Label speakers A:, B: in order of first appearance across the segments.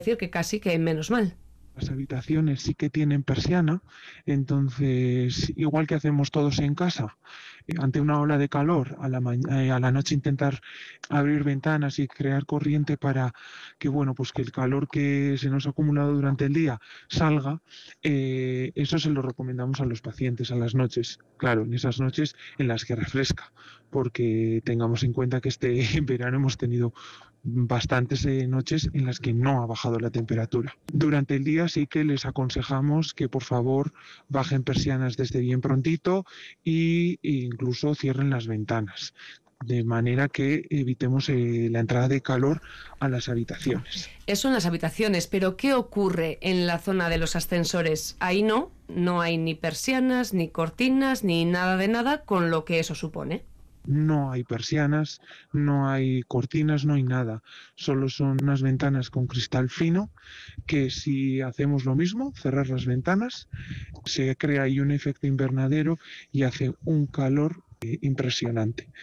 A: decir que casi que menos mal.
B: Las habitaciones sí que tienen persiana, entonces, igual que hacemos todos en casa, ante una ola de calor, a la noche intentar abrir ventanas y crear corriente para que, bueno, pues que el calor que se nos ha acumulado durante el día salga, eso se lo recomendamos a los pacientes a las noches, claro, en esas noches en las que refresca, porque tengamos en cuenta que este verano hemos tenido bastantes noches en las que no ha bajado la temperatura. Durante el día sí que les aconsejamos que por favor bajen persianas desde bien prontito e incluso cierren las ventanas, de manera que evitemos la entrada de calor a las habitaciones.
A: Eso en las habitaciones, pero ¿qué ocurre en la zona de los ascensores? Ahí no hay ni persianas, ni cortinas, ni nada de nada, con lo que eso supone.
B: No hay persianas, no hay cortinas, no hay nada. Solo son unas ventanas con cristal fino que si hacemos lo mismo, cerrar las ventanas, se crea ahí un efecto invernadero y hace un calor impresionante.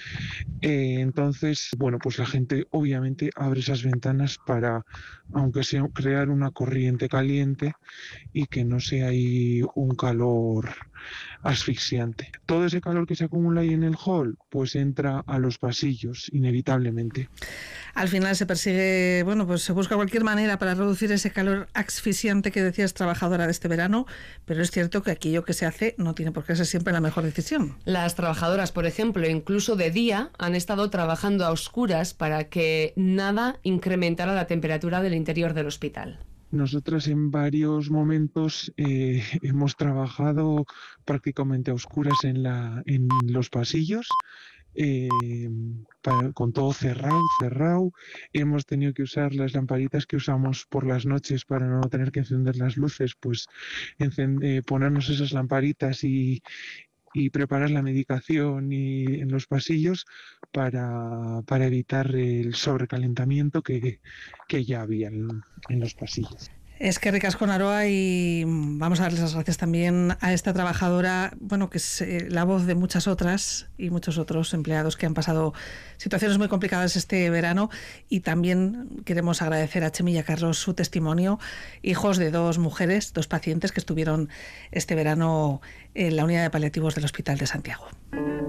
B: Entonces, bueno, pues la gente obviamente abre esas ventanas para, aunque sea crear una corriente caliente y que no sea ahí un calor asfixiante. Todo ese calor que se acumula ahí en el hall, pues entra a los pasillos, inevitablemente.
C: Al final se persigue, bueno, pues se busca cualquier manera para reducir ese calor asfixiante que decías, trabajadora, de este verano, pero es cierto que aquello que se hace no tiene por qué ser siempre la mejor decisión.
A: Las trabajadoras, por ejemplo, incluso de día, han estado trabajando a oscuras para que nada incrementara la temperatura del interior del hospital.
B: Nosotras en varios momentos hemos trabajado prácticamente a oscuras en los pasillos, eh, con todo cerrado. Hemos tenido que usar las lamparitas que usamos por las noches para no tener que encender las luces, pues ponernos esas lamparitas y preparar la medicación en los pasillos para evitar el sobrecalentamiento que ya había en los pasillos.
C: Es que ricasco, Naroa, y vamos a darles las gracias también a esta trabajadora, bueno, que es la voz de muchas otras y muchos otros empleados que han pasado situaciones muy complicadas este verano, y también queremos agradecer a Chemi y a Carlos su testimonio, hijos de dos mujeres, dos pacientes que estuvieron este verano en la unidad de paliativos del Hospital de Santiago.